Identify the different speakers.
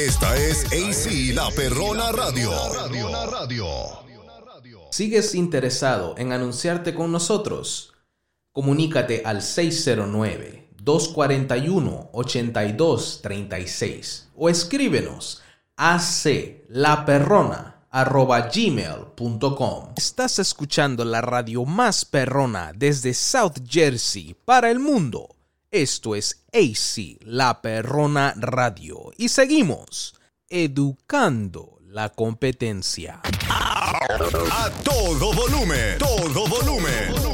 Speaker 1: Esta es AC La Perrona Radio.
Speaker 2: ¿Sigues interesado en anunciarte con nosotros? Comunícate al 609-241-8236 o escríbenos a aclaperrona@gmail.com. Estás escuchando la radio más perrona desde South Jersey para el mundo. Esto es AC La Perrona Radio y seguimos educando la competencia.
Speaker 1: A todo volumen, todo volumen.